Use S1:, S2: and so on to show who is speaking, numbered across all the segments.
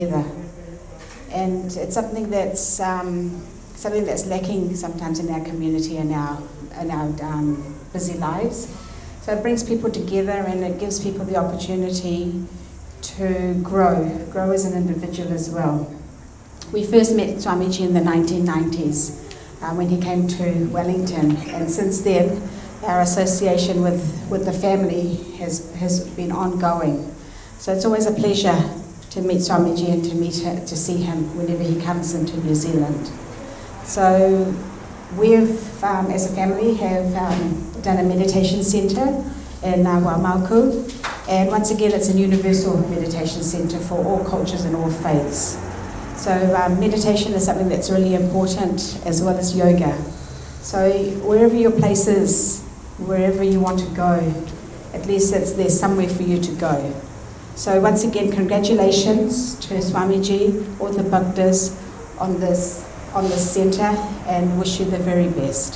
S1: together. And it's something that's lacking sometimes in our community and our busy lives. So it brings people together and it gives people the opportunity to grow as an individual as well. We first met Swamiji in the 1990s when he came to Wellington, and since then our association with the family has been ongoing. So it's always a pleasure to meet Swamiji and to see him whenever he comes into New Zealand. So we've, as a family, have done a meditation centre in Waimaku, and once again it's a universal meditation centre for all cultures and all faiths. So meditation is something that's really important, as well as yoga. So wherever your place is, wherever you want to go, at least there's somewhere for you to go. So once again, congratulations to Swamiji, all the Bhaktas on this centre, and wish you the very best.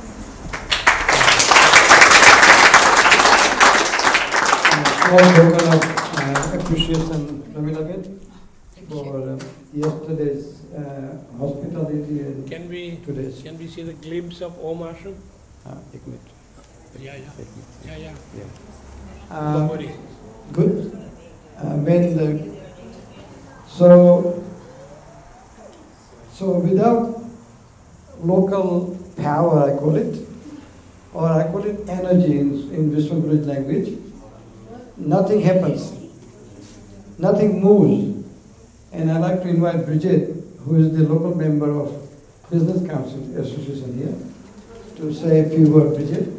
S2: Small token of appreciation, Ravilabin, for yesterday's hospitality and today's.
S3: Can we see the glimpse of Om Ashram?
S2: Ek minute.
S3: Yeah.
S2: Don't
S3: worry.
S2: Good. So without local power, I call it, or I call it energy in Vishwaguru's language, nothing happens, nothing moves. And I'd like to invite Bridget, who is the local member of Business Council Association here, to say a few words. Bridget.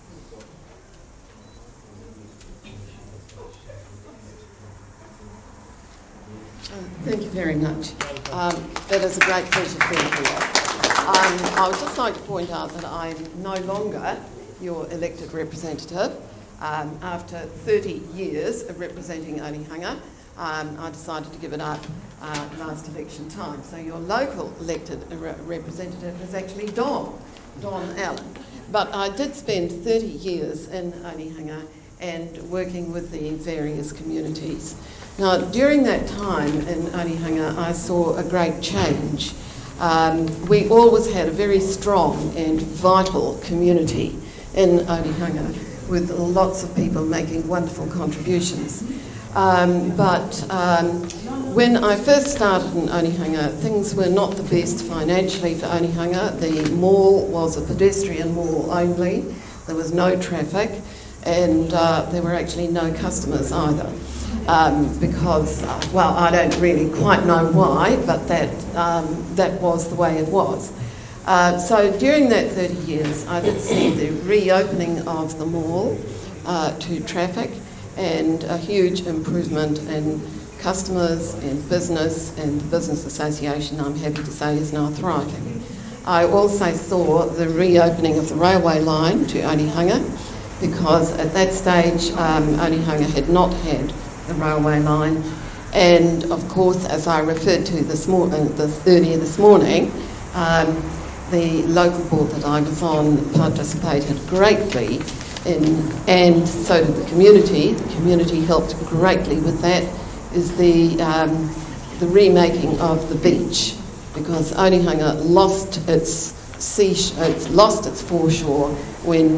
S4: Thank you very much. It is a great pleasure being here. I would just like to point out that I'm no longer your elected representative. After 30 years of representing Onehunga, I decided to give it up last election time. So your local elected representative is actually Don Allen. But I did spend 30 years in Onehunga and working with the various communities. Now, during that time in Onehunga, I saw a great change. We always had a very strong and vital community in Onehunga, with lots of people making wonderful contributions. But when I first started in Onehunga, things were not the best financially for Onehunga. The mall was a pedestrian mall only. There was no traffic, and there were actually no customers either. Because, I don't really quite know why, but that was the way it was. So during that 30 years, I did see the reopening of the mall to traffic, and a huge improvement in customers and business, and the Business Association, I'm happy to say, is now thriving. I also saw the reopening of the railway line to Onehunga, because at that stage Onehunga had not had the railway line, and of course, as I referred to earlier this morning, the local board that I was on participated greatly in, and so did the community. The community helped greatly with that, is the remaking of the beach, because Onehunga lost its foreshore when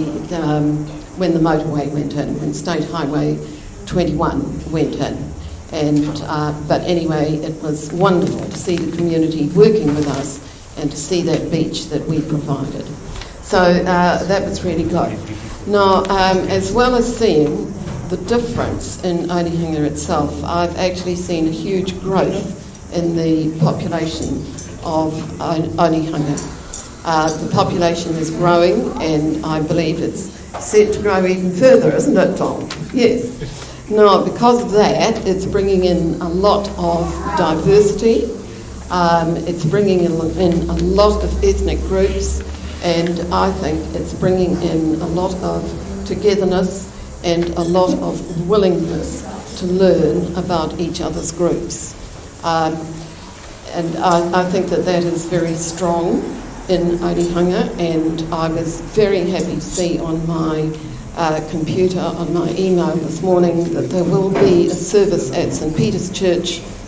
S4: the motorway went in, when State Highway 21 went in. But anyway, it was wonderful to see the community working with us and to see that beach that we provided. So that was really good. Now, as well as seeing the difference in Onehunga itself, I've actually seen a huge growth in the population of Onehunga. The population is growing, and I believe it's set to grow even further, isn't it, Tom? Yes. Now, because of that, it's bringing in a lot of diversity. It's bringing in a lot of ethnic groups, and I think it's bringing in a lot of togetherness and a lot of willingness to learn about each other's groups. And I think that is very strong in Onehunga, and I was very happy to see on my computer, on my email this morning, that there will be a service at St Peter's Church